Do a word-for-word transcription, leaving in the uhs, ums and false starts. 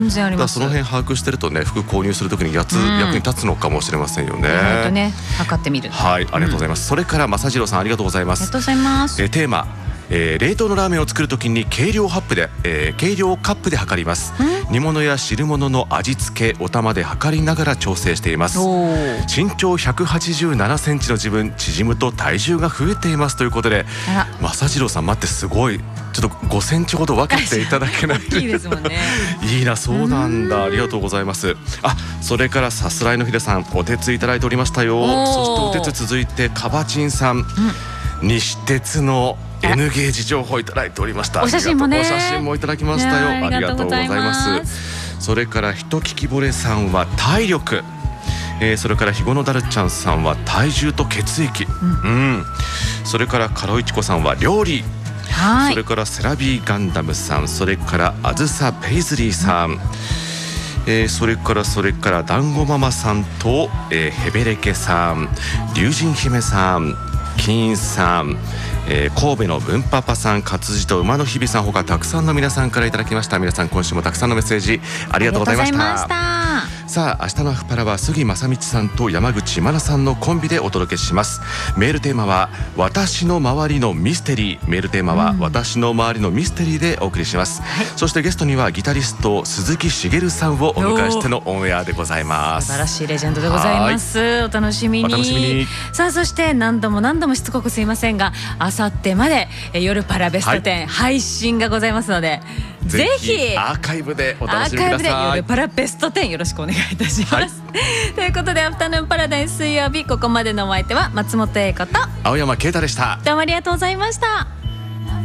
全然あります。 だからその辺把握してるとね、服購入するときにやつ、うん、役に立つのかもしれませんよね。 意外とね、測ってみる。 はい、ありがとうございます、うん、それから正次郎さん、ありがとうございます。 ありがとうございます。 えー、テーマ、えー、冷凍のラーメンを作るときに計量ハップで、えー、計量カップで測ります。煮物や汁物の味付け、お玉で測りながら調整しています。身長ひゃくはちじゅうななセンチの自分、縮むと体重が増えていますということで、正次郎さん待って、すごいちょっとごセンチほど分けていただけないいいですもんね。 いいな、そうなんだ、ありがとうございます。あ、それからさすらいのひでさん、お手ついただいておりましたよ。そしてお手つ続いてかばちんさん、うん、西鉄のN ゲージ情報いただいておりました。 お写真もね、 お写真もいただきましたよ。ありがとうございます。それからひと聞きぼれさんは体力、えー、それからひごのだるちゃんさんは体重と血液、うん、うん、それからカロイチコさんは料理、はい、それからセラビーガンダムさん、それからあずさペイズリーさん、うん、えー、それからそれからだんごママさんと、えー、ヘベレケさん、龍神姫さん、金さん、えー、神戸の文パパさん、活字と馬の日々さん、ほかたくさんの皆さんからいただきました。皆さん今週もたくさんのメッセージありがとうございました。さあ、明日のアフパラは杉正道さんと山口真奈さんのコンビでお届けします。メールテーマは私の周りのミステリー、メールテーマは、うん、私の周りのミステリーでお送りします、はい、そしてゲストにはギタリスト鈴木茂さんをお迎えしてのオンエアでございます。 素晴らしいレジェンドでございます。お楽しみに。お楽しみに。さあ、そして何度も何度もしつこくすいませんが、あさってまで夜パラベストテン、はい、配信がございますので、ぜひアーカイブでお楽しみください。 アーカイブで夜パラベストテンよろしくお願いいたします、はい、ということで、アフタヌーンパラダイス水曜日、ここまでのお相手は松本英子と青山啓太でした。 どうもありがとうございました。